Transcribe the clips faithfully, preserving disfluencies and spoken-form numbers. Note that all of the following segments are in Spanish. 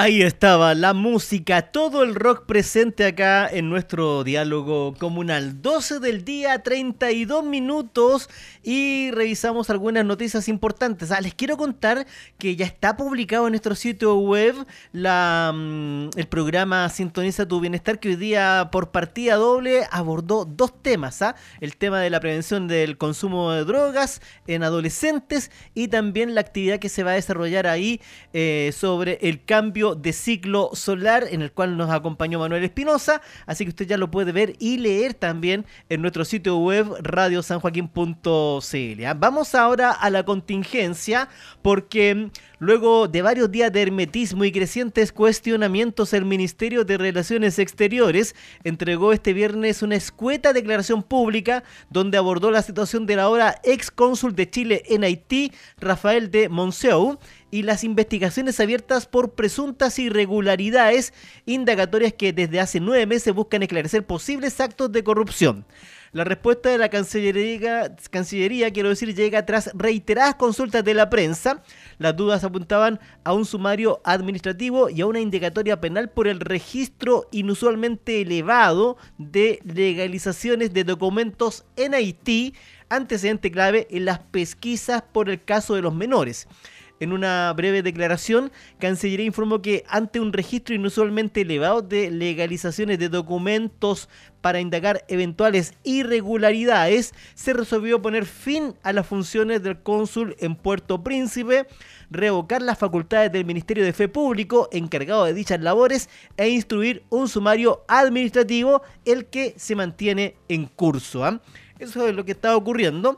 Ahí estaba la música, todo el rock presente acá en nuestro diálogo comunal. doce del día, treinta y dos minutos y revisamos algunas noticias importantes. Ah, les quiero contar que ya está publicado en nuestro sitio web la, mm, el programa Sintoniza tu Bienestar, que hoy día por partida doble abordó dos temas. ¿ah? El tema de la prevención del consumo de drogas en adolescentes y también la actividad que se va a desarrollar ahí eh, sobre el cambio de ciclo solar, en el cual nos acompañó Manuel Espinosa, así que usted ya lo puede ver y leer también en nuestro sitio web radio san joaquín punto c l. Vamos ahora a la contingencia, porque luego de varios días de hermetismo y crecientes cuestionamientos, el Ministerio de Relaciones Exteriores entregó este viernes una escueta declaración pública donde abordó la situación del ahora ex cónsul de Chile en Haití, Rafael de Monceau, y las investigaciones abiertas por presuntas irregularidades indagatorias que desde hace nueve meses buscan esclarecer posibles actos de corrupción. La respuesta de la Cancillería, Cancillería, quiero decir, llega tras reiteradas consultas de la prensa. Las dudas apuntaban a un sumario administrativo y a una indagatoria penal por el registro inusualmente elevado de legalizaciones de documentos en Haití, antecedente clave en las pesquisas por el caso de los menores. En una breve declaración, Cancillería informó que ante un registro inusualmente elevado de legalizaciones de documentos para indagar eventuales irregularidades, se resolvió poner fin a las funciones del cónsul en Puerto Príncipe, revocar las facultades del Ministerio de Fe Público encargado de dichas labores e instruir un sumario administrativo, el que se mantiene en curso. ¿eh? Eso es lo que está ocurriendo.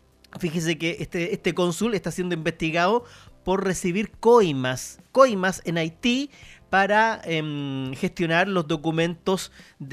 Fíjese que este, este cónsul está siendo investigado por recibir coimas, coimas en Haití para eh, gestionar los documentos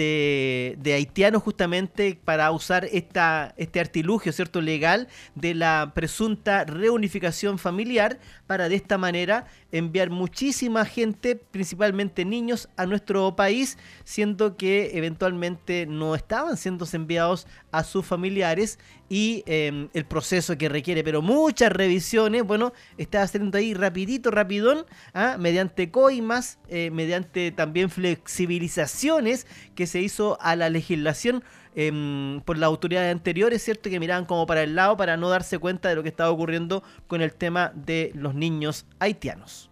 de, de haitianos, justamente para usar esta, este artilugio, ¿cierto?, legal de la presunta reunificación familiar, para de esta manera enviar muchísima gente, principalmente niños, a nuestro país, siendo que eventualmente no estaban siendo enviados a sus familiares, y eh, el proceso que requiere pero muchas revisiones, bueno, está haciendo ahí rapidito, rapidón, ¿ah? mediante coimas, eh, mediante también flexibilizaciones que se hizo a la legislación eh, por las autoridades anteriores, ¿cierto?, que miraban como para el lado para no darse cuenta de lo que estaba ocurriendo con el tema de los niños haitianos.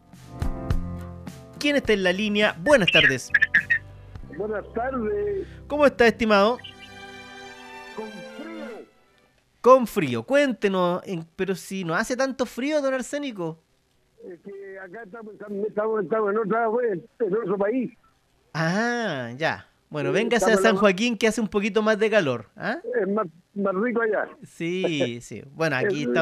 ¿Quién está en la línea? Buenas tardes. Buenas tardes. ¿Cómo está, estimado? Con frío. Con frío. Cuéntenos, en, pero si no hace tanto frío, don Arsénico. Es que acá estamos, estamos, estamos en, otra, en otro país. Ah, ya. Bueno, Sí, véngase a estamos San en la- Joaquín, que hace un poquito más de calor. ¿Ah? Es más, más rico allá. Sí, sí. Bueno, aquí Es- estamos